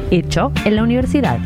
hecho en la universidad.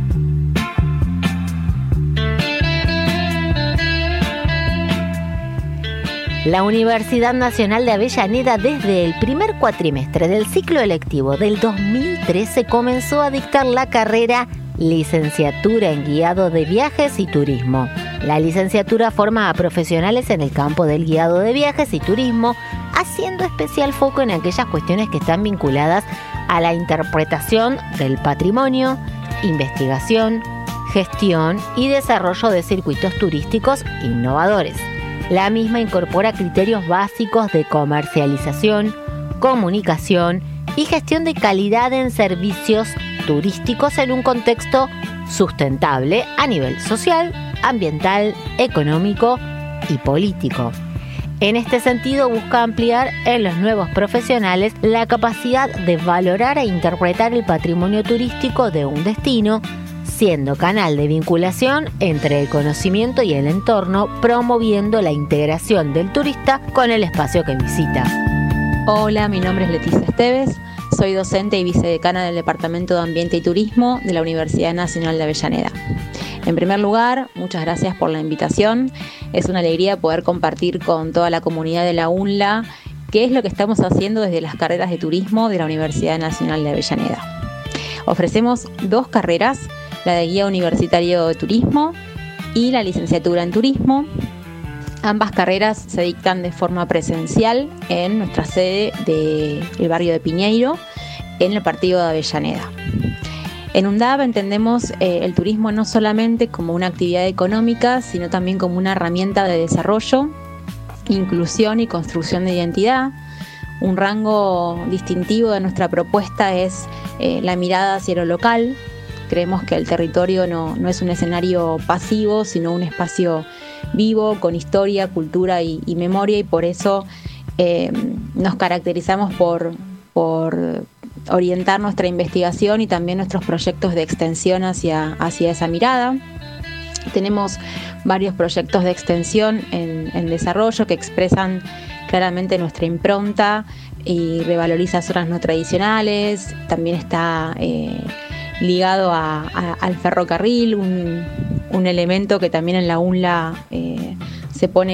La Universidad Nacional de Avellaneda, desde el primer cuatrimestre del ciclo electivo del 2013, comenzó a dictar la carrera Licenciatura en Guiado de Viajes y Turismo. La licenciatura forma a profesionales en el campo del guiado de viajes y turismo, haciendo especial foco en aquellas cuestiones que están vinculadas a la interpretación del patrimonio, investigación, gestión y desarrollo de circuitos turísticos innovadores. La misma incorpora criterios básicos de comercialización, comunicación y gestión de calidad en servicios turísticos en un contexto sustentable a nivel social, ambiental, económico y político. En este sentido, busca ampliar en los nuevos profesionales la capacidad de valorar e interpretar el patrimonio turístico de un destino, siendo canal de vinculación entre el conocimiento y el entorno, promoviendo la integración del turista con el espacio que visita. Hola, mi nombre es Leticia Esteves, soy docente y vicedecana del Departamento de Ambiente y Turismo de la Universidad Nacional de Avellaneda. En primer lugar, muchas gracias por la invitación. Es una alegría poder compartir con toda la comunidad de la UNLA qué es lo que estamos haciendo desde las carreras de turismo de la Universidad Nacional de Avellaneda. Ofrecemos 2 carreras, la de guía universitario de turismo y la licenciatura en turismo. Ambas carreras se dictan de forma presencial en nuestra sede del barrio de Piñeiro, en el partido de Avellaneda. En UNDAB entendemos el turismo no solamente como una actividad económica, sino también como una herramienta de desarrollo, inclusión y construcción de identidad. Un rango distintivo de nuestra propuesta es la mirada hacia lo local. Creemos que el territorio no es un escenario pasivo, sino un espacio vivo, con historia, cultura y memoria, y por eso nos caracterizamos por orientar nuestra investigación y también nuestros proyectos de extensión hacia esa mirada. Tenemos varios proyectos de extensión en desarrollo que expresan claramente nuestra impronta y revaloriza zonas no tradicionales. También está ligado al ferrocarril, un elemento que también en la UNLA se pone